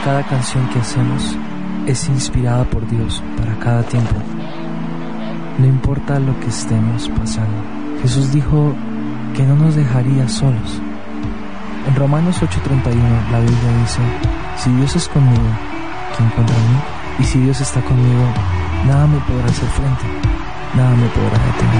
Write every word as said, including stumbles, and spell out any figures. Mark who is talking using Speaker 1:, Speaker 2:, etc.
Speaker 1: cada canción que hacemos es inspirada por Dios para cada tiempo. No importa lo que estemos pasando. Jesús dijo que no nos dejaría solos. En Romanos ocho treinta y uno la Biblia dice: si Dios es conmigo, ¿quién contra mí? Y si Dios está conmigo, nada me podrá hacer frente, nada me podrá detener.